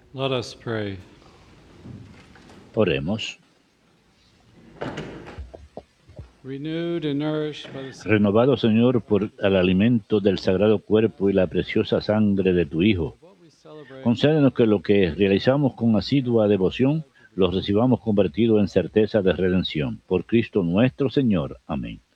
Let us pray. Oremos. Renewed and nourished by the Renovado, Señor, por el alimento del sagrado cuerpo y la preciosa sangre de tu Hijo, what we celebrate, concédenos que lo que realizamos con asidua devoción lo recibamos convertido en certeza de redención. Por Cristo nuestro Señor. Amén.